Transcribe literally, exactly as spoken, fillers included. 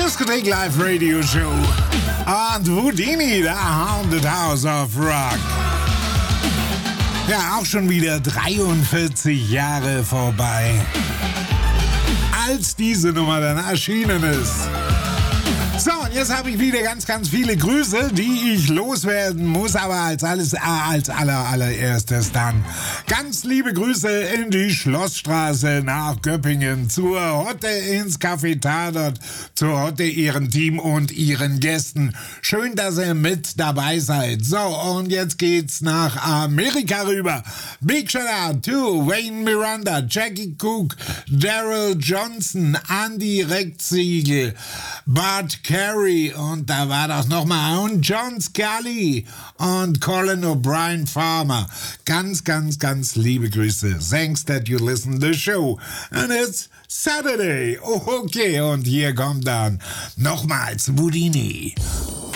Diskothek Live Radio Show. Und Whodini, the Haunted House of Rock. Ja, auch schon wieder dreiundvierzig Jahre vorbei, als diese Nummer dann erschienen ist. So, und jetzt habe ich wieder ganz, ganz viele Grüße, die ich loswerden muss, aber als alles, äh, als aller, allererstes dann ganz liebe Grüße in die Schlossstraße nach Göppingen, zur Hotte ins Café Tatort, zur Hotte, ihrem Team und ihren Gästen. Schön, dass ihr mit dabei seid. So, und jetzt geht's nach Amerika rüber. Big shout out to Wayne Miranda, Jackie Cook, Daryl Johnson, Andy Reckziegel, Bart Carey und da war das nochmal und John Scully und Colin O'Brien Farmer. Ganz, ganz, ganz liebe Grüße. Thanks that you listen to the show. And it's Saturday. Okay, und hier kommt dann nochmals Whodini.